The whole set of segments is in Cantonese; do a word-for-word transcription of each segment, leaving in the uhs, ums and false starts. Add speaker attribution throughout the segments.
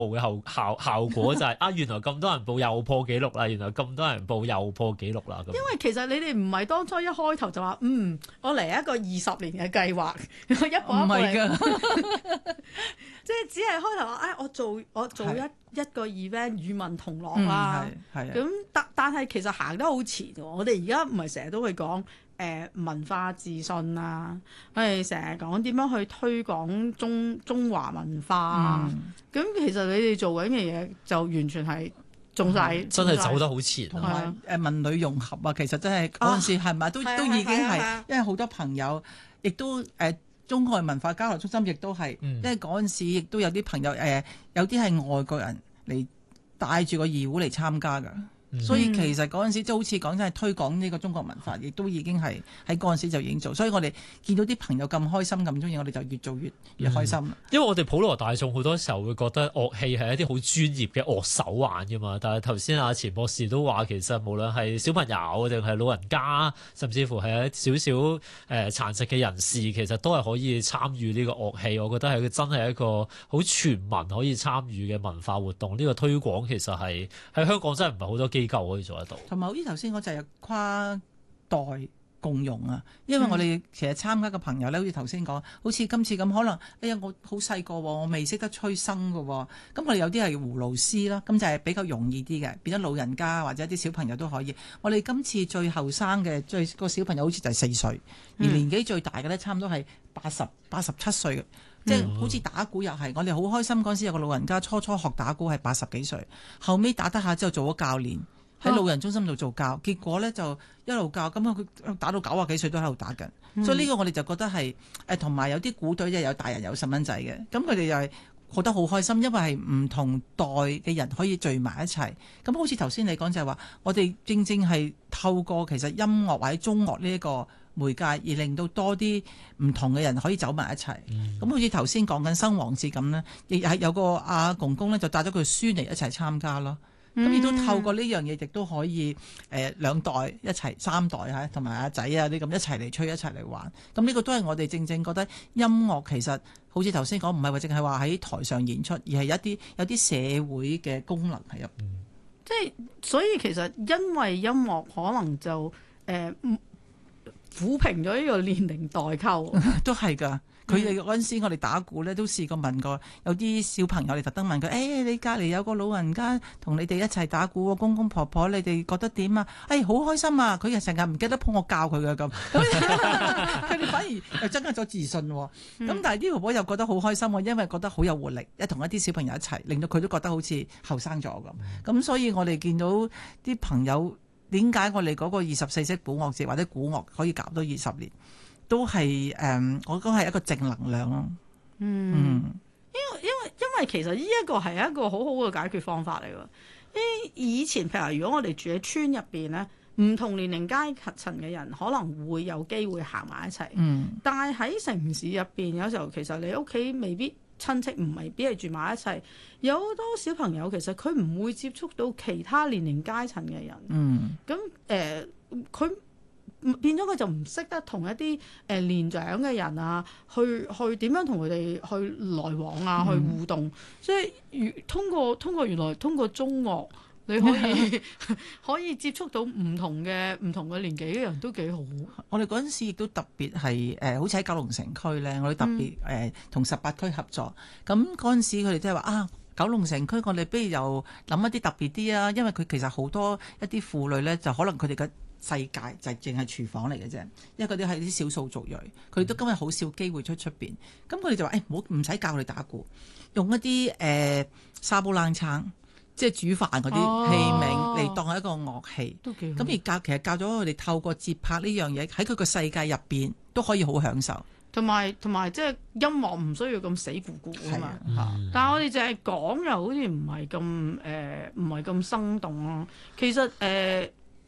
Speaker 1: 嘅效效效果就係、是、啊，原來咁多人報又破紀錄啦，原來咁多人報又破紀錄啦咁。
Speaker 2: 因為其實你哋唔係當初一開頭就話嗯，我嚟一個二十年嘅計劃，我一步一步嚟㗎，即係只係開頭話，哎，我做我做一一個 event 與民同樂啦。咁、嗯、但但係其實行得好前喎。我哋而家唔係成日都會講。誒、呃、文化自信啊！我哋成日講點樣去推廣中中華文化啊！咁、嗯、其實你哋做緊嘅嘢就完全係中晒、嗯，
Speaker 1: 真係走得好前，
Speaker 3: 同埋誒文旅融合啊！其實真係嗰陣時係咪、啊、都都已經係，因為好多朋友亦都誒、呃、中外文化交流中心亦都係，嗯、因為嗰陣時亦都有啲朋友誒、呃，有啲係外國人嚟帶住個義會嚟參加㗎。所以其實嗰陣時即係好似講真係推廣呢個中國文化，亦都已經係喺嗰陣時就已經做。所以我哋見到啲朋友咁開心咁中意，我哋就越做越越開心、嗯。因
Speaker 1: 為我哋普羅大眾好多時候會覺得樂器係一啲好專業嘅樂手玩㗎嘛。但係頭先阿錢博士都話，其實無論係小朋友定係老人家，甚至乎係一少少誒殘疾嘅人士，其實都係可以參與呢個樂器。我覺得係真係一個好全民可以參與嘅文化活動。呢、呢個推廣其實係喺香港真係唔係好多機構可以做得到，
Speaker 3: 同埋好似頭先嗰就係跨代共融啊！因為我哋其實參加嘅朋友咧，好似頭先講，好似今次咁，可能哎呀我好細個，我未識得吹笙嘅，咁我哋有啲係葫蘆絲啦，咁就係比較容易啲嘅，變咗老人家或者啲小朋友都可以。我哋今次最後生嘅最個小朋友好似就係四歲，而年紀最大嘅咧，差唔多係八十八十七歲嘅。即係好似打鼓又係，我哋好開心嗰陣時有個老人家初初學打鼓係八十幾歲，後尾打得下之後做咗教練。喺老人中心度做教，結果咧就一路教，咁佢打到九啊幾歲都喺度打緊、嗯，所以呢個我哋就覺得係誒，同埋有啲鼓隊即係有大人有細蚊仔嘅，咁佢哋又係覺得好開心，因為係唔同代嘅人可以聚埋一齊。咁好似頭先你講就係話，我哋正正係透過其實音樂或者中樂呢一個媒介，而令到多啲唔同嘅人可以走埋一齊。咁、嗯、好似頭先講緊生王節咁呢，亦係有個阿公公咧就帶咗佢孫嚟一齊參加咯。咁亦都透過呢樣嘢，亦都可以誒、呃、兩代一齊三代嚇，同埋阿仔啊啲咁一齊嚟吹一齊嚟玩。咁呢個都係我哋正正覺得音樂其實好似頭先講，唔係話淨係話喺台上演出，而係一啲有啲社會嘅功能喺入邊。
Speaker 2: 即係所以其實因為音樂可能就誒、呃、撫平咗呢個年齡代溝，
Speaker 3: 都係㗎。佢哋嗰陣時，我哋打鼓咧都試過問過，有啲小朋友，你特登問佢，誒、哎，你隔離有個老人家同你哋一齊打鼓，公公婆婆，你哋覺得點啊？誒、哎，好開心啊！佢又成日唔記得幫我教佢嘅咁，佢哋反而又增加咗自信。咁、嗯、但係啲婆婆又覺得好開心喎，因為覺得好有活力，一同一啲小朋友一齊，令到佢都覺得好似後生咗咁。咁、嗯、所以我哋見到啲朋友點解我哋嗰個二十四式鼓樂節或者鼓樂可以搞到二十年？都係誒、嗯，我講係一個正能量咯。嗯，嗯
Speaker 2: 因為因為因為其實呢一個係一個好好嘅解決方法嚟㗎。誒，以前譬如如果我哋住喺村入邊咧，唔同年齡階層嘅人可能會有機會行埋一齊。嗯，但係喺城市入邊，有時候其實你屋企未必親戚唔係必係住埋一齊，有好多小朋友其實佢唔會接觸到其他年齡階層嘅人。嗯，咁誒佢。呃變咗佢就唔識得同一啲誒、呃、年長嘅人啊，去去點樣同佢哋去來往啊，去互動。嗯、所以通過通過原來通過中樂，你可以可以接觸到唔同嘅唔同嘅年紀嘅人都幾好。
Speaker 3: 我哋嗰陣時亦都特別係誒、呃，好似喺九龍城區咧，我哋特別誒同十八區合作。咁嗰陣時佢哋即係話啊，九龍城區我哋不如又諗一啲特別啲啊，因為佢其實好多一啲婦女咧，就可能佢哋嘅世界就係淨係廚房嚟嘅啫，因為嗰啲係啲少數族裔，佢哋都今日好少機會出出邊。咁佢哋就話：誒，唔好唔使教佢哋打鼓，用一啲誒、呃、沙煲冷撐，即係煮飯嗰啲器皿嚟當係一個樂器。都幾好。咁而教其實教咗佢哋透過節拍呢樣嘢，喺佢個世界入邊都可以好享受。
Speaker 2: 同埋同埋即係音樂唔需要咁死咕咕啊嘛。嗯、但係我哋淨係講又好似唔係咁誒，唔係咁生動咯。其實誒。呃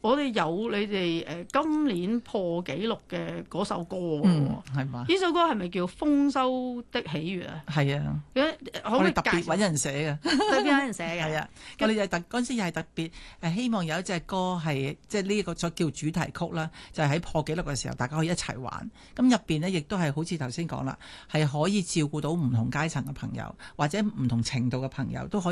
Speaker 2: 我哋有你哋誒、呃、今年破紀錄嘅嗰首歌喎。
Speaker 3: 嗯，係嘛？
Speaker 2: 呢首歌係咪叫《豐收的喜悅》啊？
Speaker 3: 係啊，
Speaker 2: 可唔可以
Speaker 3: 我哋特別揾人寫嘅。
Speaker 2: 特別有人寫嘅。
Speaker 3: 係啊，我哋又特嗰陣時又係特別誒，希望有一隻歌係即係呢個所叫主題曲啦，就係、是、喺破紀錄嘅時候，大家可以一齊玩。咁入邊呢，亦都係好似頭先講啦，係可以照顧到唔同階層嘅朋友，或者唔同程度嘅朋友都可以。